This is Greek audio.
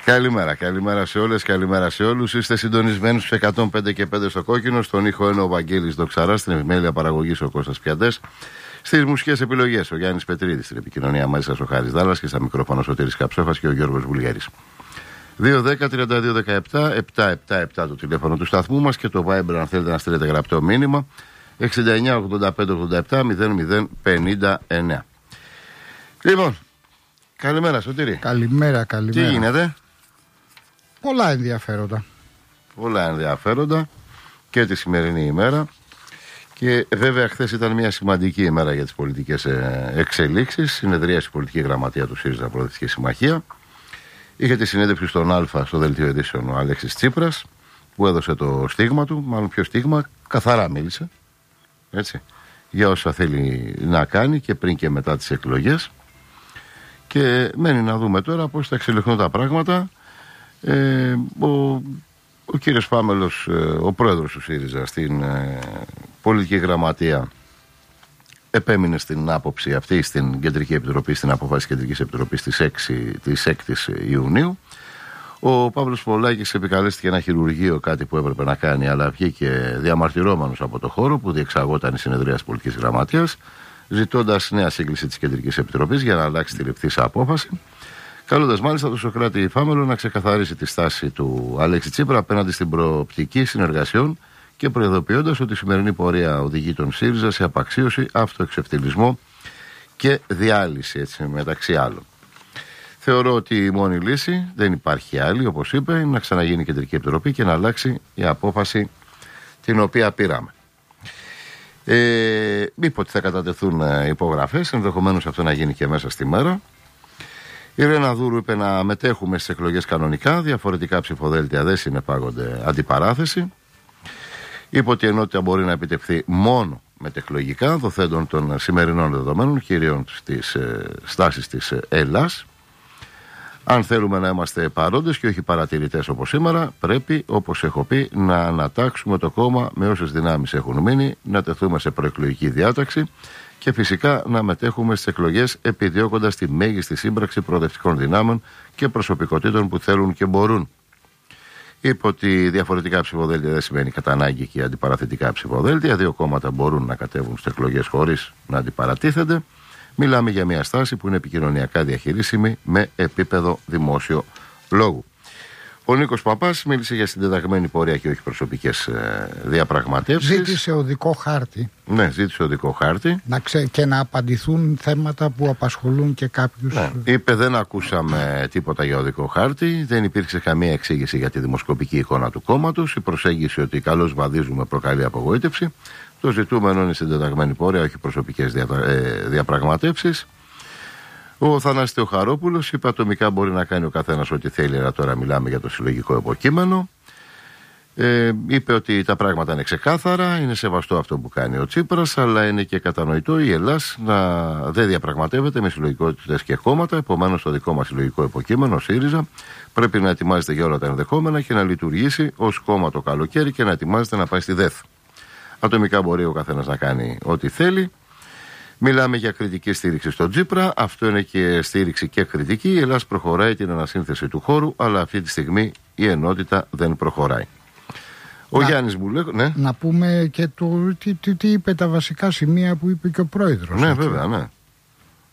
Καλημέρα σε όλες, καλημέρα σε όλους. Είστε συντονισμένοι στους 105 και 5 στο κόκκινο. Στον ήχο είναι ο Βαγγέλης Δοξαράς, στην επιμέλεια παραγωγής ο Κώστας Πιαντές. Στις μουσικές επιλογές ο Γιάννης Πετρίδης, στην επικοινωνία μαζί σας ο Χάρης Δάλλας και στα μικρόφωνα ο Σωτήρης Καψόφας και ο Γιώργος Βουλγέρης. 2-10-32-17-777 το τηλέφωνο του σταθμού μας και το Viber αν θέλετε να στείλετε γραπτό μήνυμα 69-85-87-00-59. Λοιπόν, καλημέρα Σωτήρη. Καλημέρα. Τι γίνεται? Πολλά ενδιαφέροντα και τη σημερινή ημέρα. Και βέβαια χθες ήταν μια σημαντική ημέρα για τις πολιτικές εξελίξεις. Συνεδρίασε η πολιτική γραμματεία του ΣΥΡΙΖΑ Προοδευτική Συμμαχία. Είχε τη συνέντευξη στον Α στο δελτίο ειδήσεων ο Αλέξης Τσίπρας, που έδωσε το στίγμα του, μάλλον ποιο στίγμα, καθαρά μίλησε, έτσι, για όσα θέλει να κάνει και πριν και μετά τις εκλογές. Και μένει να δούμε τώρα πώς θα εξελιχθούν τα πράγματα. Ο κύριος Πάμελος, ο πρόεδρος του ΣΥΡΙΖΑ στην πολιτική γραμματεία, επέμεινε στην άποψη αυτή στην Κεντρική Επιτροπή, στην απόφαση της Κεντρικής Επιτροπής της 6ης Ιουνίου. Ο Παύλος Πολάκης επικαλέστηκε ένα χειρουργείο, κάτι που έπρεπε να κάνει, αλλά βγήκε διαμαρτυρόμενος από το χώρο που διεξαγόταν η συνεδρία της πολιτικής γραμματείας, ζητώντας νέα σύγκληση της Κεντρικής Επιτροπής για να αλλάξει τη ληφθήσα απόφαση. Καλώντας μάλιστα τον Σωκράτη Φάμελο να ξεκαθαρίσει τη στάση του Αλέξη Τσίπρα απέναντι στην προοπτική συνεργασιών και προειδοποιώντας ότι η σημερινή πορεία οδηγεί τον ΣΥΡΙΖΑ σε απαξίωση, αυτοεξευτελισμό και διάλυση, έτσι, μεταξύ άλλων. Θεωρώ ότι η μόνη λύση, δεν υπάρχει άλλη, όπως είπε, είναι να ξαναγίνει η Κεντρική Επιτροπή και να αλλάξει η απόφαση την οποία πήραμε. Είπε ότι θα κατατεθούν υπογραφές, ενδεχομένως αυτό να γίνει και μέσα στη μέρα. Η Ρένα Δούρου είπε να μετέχουμε στις εκλογές κανονικά, διαφορετικά ψηφοδέλτια δεν συνεπάγονται αντιπαράθεση. Είπε ότι η ενότητα μπορεί να επιτευχθεί μόνο μετεκλογικά, δοθέντων των σημερινών δεδομένων, κυρίως στις στάσεις της Ελλάς. Αν θέλουμε να είμαστε παρόντες και όχι παρατηρητές όπως σήμερα, πρέπει, όπως έχω πει, να ανατάξουμε το κόμμα με όσες δυνάμεις έχουν μείνει, να τεθούμε σε προεκλογική διάταξη και φυσικά να μετέχουμε στις εκλογές επιδιώκοντας τη μέγιστη σύμπραξη προοδευτικών δυνάμεων και προσωπικότητων που θέλουν και μπορούν. Είπε ότι διαφορετικά ψηφοδέλτια δεν σημαίνει κατά ανάγκη και αντιπαραθετικά ψηφοδέλτια. Δύο κόμματα μπορούν να κατέβουν στις εκλογές χωρίς να αντιπαρατίθενται. Μιλάμε για μια στάση που είναι επικοινωνιακά διαχειρίσιμη με επίπεδο δημόσιο λόγου. Ο Νίκος Παπάς μίλησε για συντεταγμένη πορεία και όχι προσωπικές διαπραγματεύσεις. Ζήτησε οδικό χάρτη. Ναι, ζήτησε οδικό χάρτη. Και να απαντηθούν θέματα που απασχολούν και κάποιους. Ναι. Είπε δεν ακούσαμε τίποτα για οδικό χάρτη, δεν υπήρξε καμία εξήγηση για τη δημοσκοπική εικόνα του κόμματος. Η προσέγγιση ότι καλώς βαδίζουμε προκαλεί απογοήτευση. Το ζητούμενο είναι συντεταγμένη πορεία, όχι προσωπικές διαπραγματεύσεις. Ο Θανάσης Θεοχαρόπουλος είπε ατομικά μπορεί να κάνει ο καθένας ό,τι θέλει, αλλά τώρα μιλάμε για το συλλογικό υποκείμενο. Είπε ότι τα πράγματα είναι ξεκάθαρα, είναι σεβαστό αυτό που κάνει ο Τσίπρας, αλλά είναι και κατανοητό η Ελλάς να δεν διαπραγματεύεται με συλλογικότητες και κόμματα. Επομένως, το δικό μας συλλογικό υποκείμενο, ο ΣΥΡΙΖΑ, πρέπει να ετοιμάζεται για όλα τα ενδεχόμενα και να λειτουργήσει ως κόμμα το καλοκαίρι και να ετοιμάζεται να πάει στη ΔΕΘ. Ατομικά μπορεί ο καθένας να κάνει ό,τι θέλει. Μιλάμε για κριτική στήριξη στον Τσίπρα. Αυτό είναι και στήριξη και κριτική. Η Ελλάδα προχωράει την ανασύνθεση του χώρου, αλλά αυτή τη στιγμή η ενότητα δεν προχωράει. Ο Γιάννης Μπουλέκο, ναι. Να πούμε και τι είπε τα βασικά σημεία που είπε και ο πρόεδρος. Ναι, βέβαια, ναι.